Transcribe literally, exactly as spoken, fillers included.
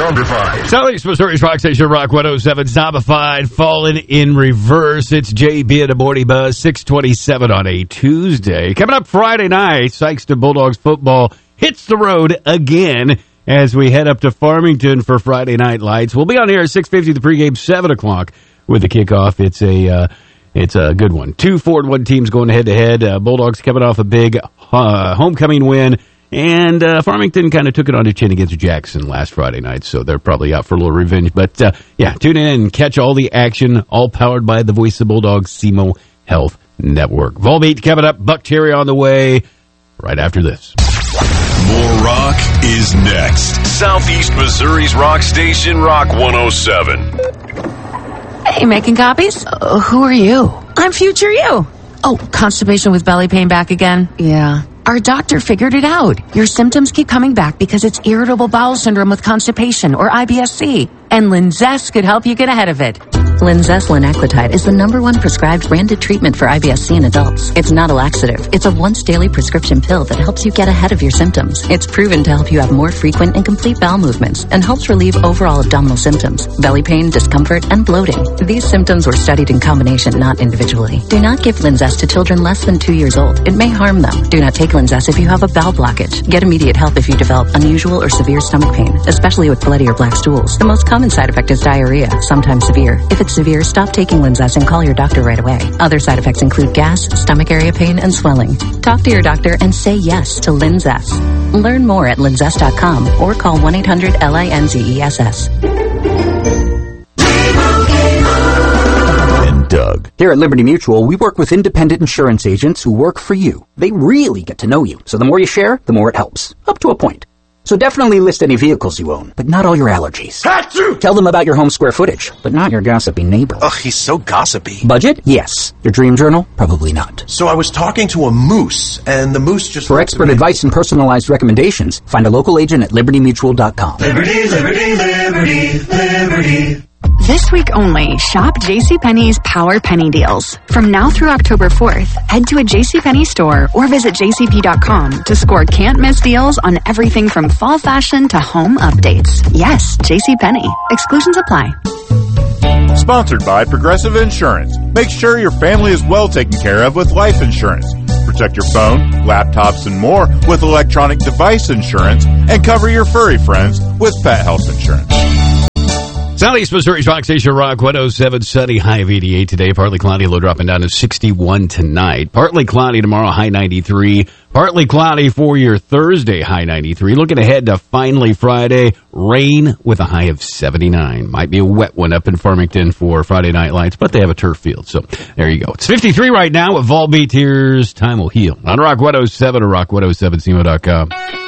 Zombified. Southeast Missouri's Rock Station, Rock one oh seven, Zombified, falling in reverse. It's J B and the Morning Buzz, six twenty-seven on a Tuesday. Coming up Friday night, Sikeston Bulldogs football hits the road again as we head up to Farmington for Friday Night Lights. We'll be on here at six fifty, the pregame, seven o'clock with the kickoff. It's a uh, it's a good one. Two Ford One teams going head-to-head. Uh, Bulldogs coming off a big uh, homecoming win. And uh, Farmington kind of took it on the chin against Jackson last Friday night, so they're probably out for a little revenge. But, uh, yeah, tune in and catch all the action, all powered by the voice of Bulldogs, S E M O Health Network. Volbeat coming up, Buck Cherry on the way right after this. More rock is next. Southeast Missouri's Rock Station, Rock one oh seven. Hey, making copies? Uh, who are you? I'm future you. Oh, constipation with belly pain back again? Yeah. Our doctor figured it out. Your symptoms keep coming back because it's irritable bowel syndrome with constipation, or I B S C. And Linzess could help you get ahead of it. Linzess linaclotide is the number one prescribed branded treatment for I B S C in adults. It's not a laxative. It's a once-daily prescription pill that helps you get ahead of your symptoms. It's proven to help you have more frequent and complete bowel movements and helps relieve overall abdominal symptoms, belly pain, discomfort, and bloating. These symptoms were studied in combination, not individually. Do not give Linzess to children less than two years old. It may harm them. Do not take Linzess if you have a bowel blockage. Get immediate help if you develop unusual or severe stomach pain, especially with bloody or black stools. The most common side effect is diarrhea, sometimes severe. If it's severe, stop taking Linzess and call your doctor right away. Other side effects include gas, stomach area pain, and swelling. Talk to your doctor and say yes to Linzess. Learn more at linzess dot com or call one eight hundred L I N Z E S S. And Doug. Here at Liberty Mutual, we work with independent insurance agents who work for you. They really get to know you, so the more you share, the more it helps. Up to a point. So definitely list any vehicles you own, but not all your allergies. Achoo! Tell them about your home square footage, but not your gossipy neighbor. Ugh, he's so gossipy. Budget? Yes. Your dream journal? Probably not. So I was talking to a moose, and the moose just... For expert advice and personalized recommendations, find a local agent at liberty mutual dot com. Liberty, liberty, liberty, liberty. This week only, shop JCPenney's Power Penny Deals. From now through October fourth, head to a JCPenney store or visit j c p dot com to score can't-miss deals on everything from fall fashion to home updates. Yes, JCPenney. Exclusions apply. Sponsored by Progressive Insurance. Make sure your family is well taken care of with life insurance. Protect your phone, laptops, and more with electronic device insurance, and cover your furry friends with pet health insurance. Southeast Missouri's Rock Station, Rock one oh seven, sunny, high of eighty-eight today. Partly cloudy, low dropping down to sixty-one tonight. Partly cloudy tomorrow, high ninety-three. Partly cloudy for your Thursday, high ninety-three. Looking ahead to finally Friday, rain with a high of seventy-nine. Might be a wet one up in Farmington for Friday Night Lights, but they have a turf field, so there you go. It's fifty-three right now with Volbeat. Here's Time Will Heal on Rock one oh seven or rock one oh seven C M O dot com.